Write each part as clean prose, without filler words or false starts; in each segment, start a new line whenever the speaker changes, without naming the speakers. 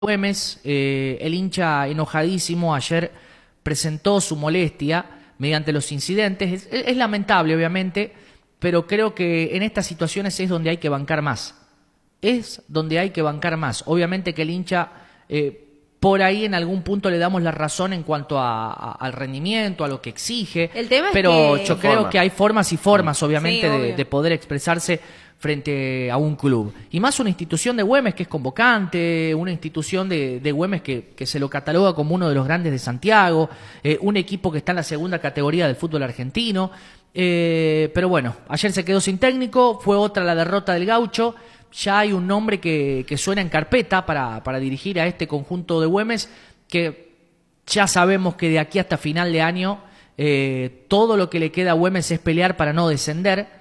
Güemes, el hincha enojadísimo ayer presentó su molestia mediante los incidentes. Es lamentable, obviamente, pero creo que en estas situaciones es donde hay que bancar más. Es donde hay que bancar más. Obviamente que el hincha, por ahí en algún punto le damos la razón en cuanto al rendimiento, a lo que exige.
El tema es
pero
que...
yo creo que hay formas y formas, obviamente,
sí,
de poder expresarse frente a un club. Y más una institución de Güemes que es convocante, una institución de Güemes que se lo cataloga como uno de los grandes de Santiago, un equipo que está en la segunda categoría del fútbol argentino. Pero bueno, ayer se quedó sin técnico, fue otra la derrota del Gaucho. Ya hay un nombre que suena en carpeta para dirigir a este conjunto de Güemes, que ya sabemos que de aquí hasta final de año todo lo que le queda a Güemes es pelear para no descender.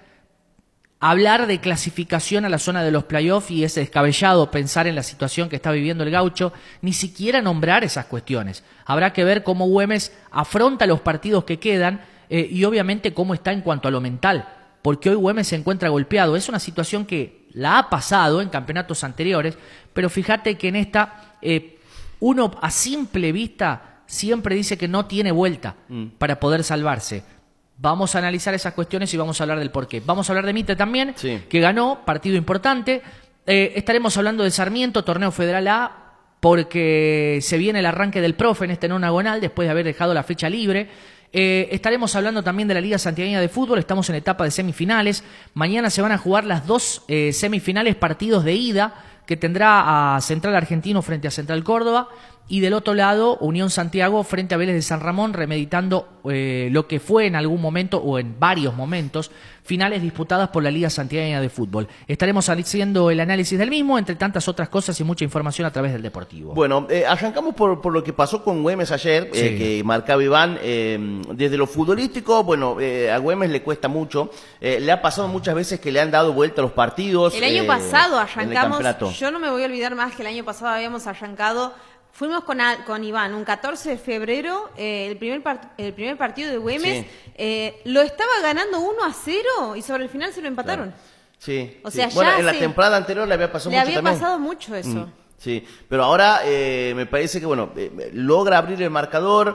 Hablar de clasificación a la zona de los playoffs y es descabellado pensar en la situación que está viviendo el Gaucho, ni siquiera nombrar esas cuestiones. Habrá que ver cómo Güemes afronta los partidos que quedan y obviamente cómo está en cuanto a lo mental, porque hoy Güemes se encuentra golpeado. Es una situación que la ha pasado en campeonatos anteriores, pero fíjate que en esta uno a simple vista siempre dice que no tiene vuelta para poder salvarse. Vamos a analizar esas cuestiones y vamos a hablar del porqué. Vamos a hablar de Mitre también, sí, que ganó, partido importante. Estaremos hablando de Sarmiento, Torneo Federal A, porque se viene el arranque del profe en este nonagonal, después de haber dejado la fecha libre. Estaremos hablando también de la Liga Santiagueña de Fútbol, estamos en etapa de semifinales. Mañana se van a jugar las dos semifinales, partidos de ida, que tendrá a Central Argentino frente a Central Córdoba. Y del otro lado, Unión Santiago frente a Vélez de San Ramón, remeditando lo que fue en algún momento, o en varios momentos, finales disputadas por la Liga Santiagueña de Fútbol. Estaremos haciendo el análisis del mismo, entre tantas otras cosas y mucha información a través del Deportivo.
Bueno, arrancamos por lo que pasó con Güemes ayer, sí, que marcaba Iván. Desde lo futbolístico, bueno, a Güemes le cuesta mucho. Le ha pasado muchas veces que le han dado vuelta a los partidos.
El año pasado arrancamos, yo no me voy a olvidar más que el año pasado habíamos arrancado. Fuimos con Iván un 14 de febrero, el primer partido de Güemes, sí, lo estaba ganando 1-0 y sobre el final se lo empataron.
Claro. Sí,
o sea,
sí. Bueno, en la temporada anterior le había pasado mucho también.
Le había pasado mucho eso.
Sí, pero ahora me parece que, bueno, logra abrir el marcador,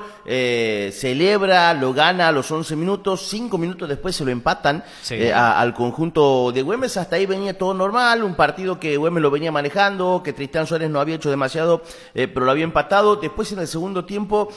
celebra, lo gana a los 11 minutos, 5 minutos después se lo empatan, sí, al conjunto de Güemes. Hasta ahí venía todo normal, un partido que Güemes lo venía manejando, que Tristán Suárez no había hecho demasiado, pero lo había empatado. Después en el segundo tiempo,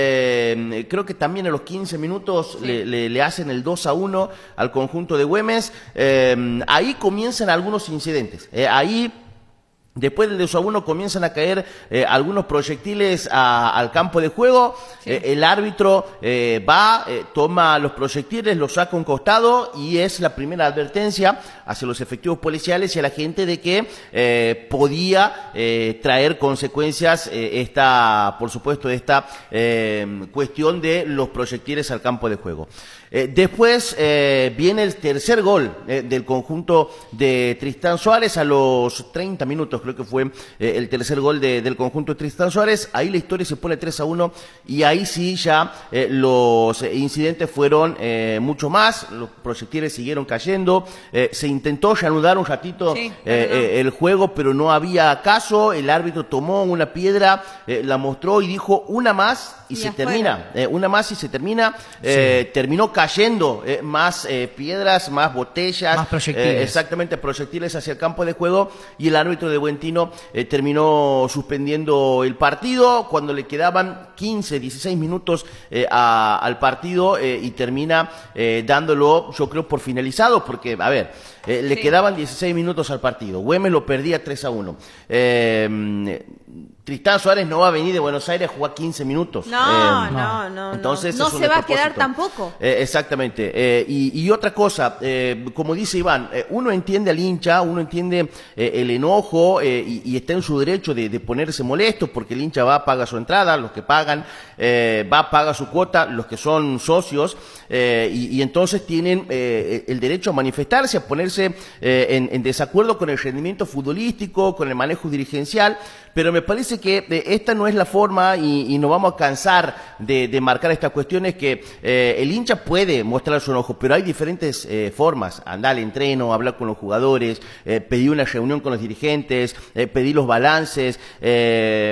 creo que también a los 15 minutos sí, le hacen el 2-1 al conjunto de Güemes. Ahí comienzan algunos incidentes, ahí... Después del 2-1 comienzan a caer algunos proyectiles al campo de juego. Sí. El árbitro va, toma los proyectiles, los saca a un costado y es la primera advertencia hacia los efectivos policiales y a la gente de que podía traer consecuencias por supuesto, esta cuestión de los proyectiles al campo de juego. Después viene el tercer gol del conjunto de Tristán Suárez a los 30 minutos, creo que fue el tercer gol del conjunto de Tristán Suárez. Ahí la historia se pone 3-1 y ahí sí ya los incidentes fueron mucho más, los proyectiles siguieron cayendo, se intentó reanudar un ratito sí, el juego, pero no había caso. El árbitro tomó una piedra, la mostró y dijo una más y se termina, una más y se termina, sí, terminó cayendo más piedras, más botellas,
más proyectiles.
Exactamente, proyectiles hacia el campo de juego y el árbitro de Buentino terminó suspendiendo el partido cuando le quedaban 15, 16 minutos al partido y termina dándolo, yo creo, por finalizado, porque, a ver, le quedaban 16 minutos al partido. Güemes lo perdía 3-1. Tristán Suárez no va a venir de Buenos Aires a jugar 15 minutos.
No.
Entonces
no se va a quedar tampoco.
Exactamente. Y otra cosa, como dice Iván, uno entiende al hincha, uno entiende el enojo y está en su derecho de ponerse molesto porque el hincha va, paga su entrada, los que pagan, va, paga su cuota, los que son socios, y entonces tienen el derecho a manifestarse, a ponerse en desacuerdo con el rendimiento futbolístico, con el manejo dirigencial. pero me parece que esta no es la forma y nos vamos a cansar de marcar estas cuestiones que el hincha puede mostrar su enojo, pero hay diferentes formas: andar al entreno, hablar con los jugadores, pedir una reunión con los dirigentes, pedir los balances,